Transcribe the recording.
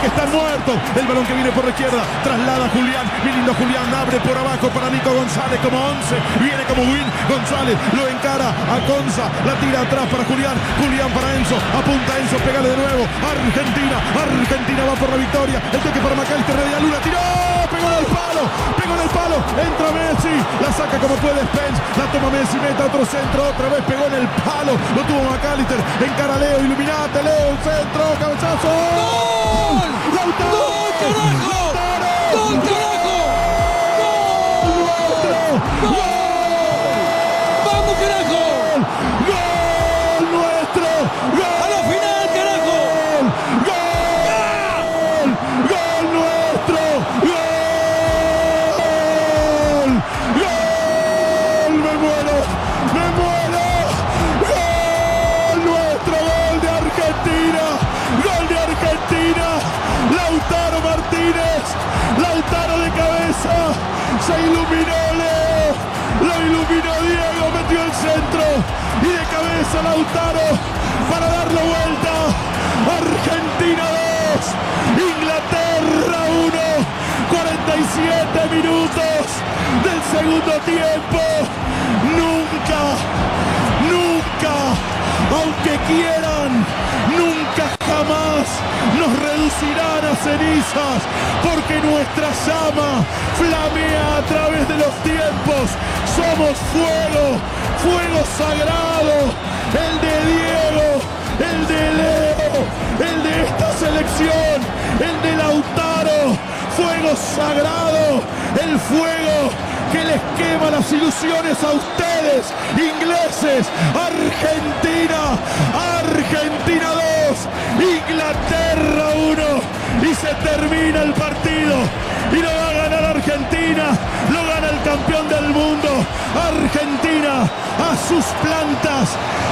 están muertos. El balón que viene por la izquierda, traslada a Julián, mi lindo Julián, abre por abajo para Nico González como 11, viene como Win, González lo encara a Conza, la tira atrás para Julián, Julián para Enzo, apunta Enzo, pégale de nuevo, Argentina va por la victoria, el toque para McAllister, de Luna, tiró, pegó en el palo, entra Messi, la saca como puede Spence, la toma Messi, mete otro centro, otra vez pegó en el palo, lo tuvo McAllister, encara Leo, iluminate Leo, centro, cabezazo, ¡gol! ¡Lautaro! ¡Gol, carajo! ¡Gol, carajo! ¡Gol! ¡Vamos, carajo! ¡Gol nuestro! ¡Gol! ¡A la final, carajo! ¡Gol! ¡Gol nuestro! ¡Gol! ¡Gol! ¡Me muero! ¡Gol nuestro! ¡Gol de Argentina! ¡Gol de Argentina! Lautaro Martínez, Lautaro de cabeza, se iluminó Leo, lo iluminó Diego, metió el centro y de cabeza Lautaro para darle vuelta. Argentina 2, Inglaterra 1, 47 minutos del segundo tiempo. Nunca, aunque quieran, nunca jamás nos reducirán a cenizas, porque nuestra llama flamea a través de los tiempos. Somos fuego sagrado, el de Diego, el de Leo, el de esta selección, el de Lautaro, fuego sagrado, el fuego que les quema las ilusiones a ustedes, ingleses. Argentina 2, Inglaterra 1, y se termina el partido, y lo va a ganar Argentina, lo gana el campeón del mundo. Argentina a sus plantas,